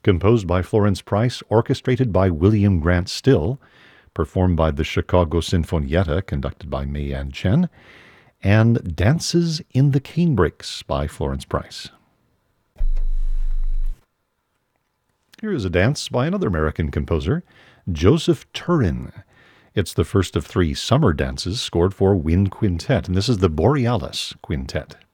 composed by Florence Price, orchestrated by William Grant Still, performed by the Chicago Sinfonietta, conducted by Mei Yan Chen, and Dances in the Canebrakes by Florence Price. Here is a dance by another American composer, Joseph Turin. It's the first of 3 summer dances scored for wind quintet, and this is the Borealis Quintet.